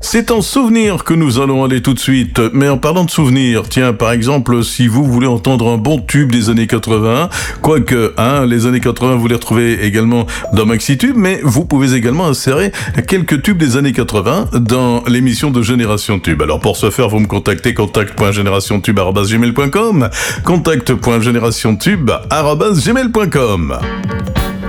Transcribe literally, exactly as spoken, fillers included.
C'est en souvenir que nous allons aller tout de suite. Mais en parlant de souvenirs, tiens, par exemple, si vous voulez entendre un bon tube des années quatre-vingts, quoique, hein, les années quatre-vingts, vous les retrouvez également dans MaxiTube, mais vous pouvez également insérer quelques tubes des années quatre-vingts dans l'émission de Génération Tube. Alors pour ce faire, vous me contactez contact point génération tube arobase gmail point com, contact point génération tube arobase gmail point com.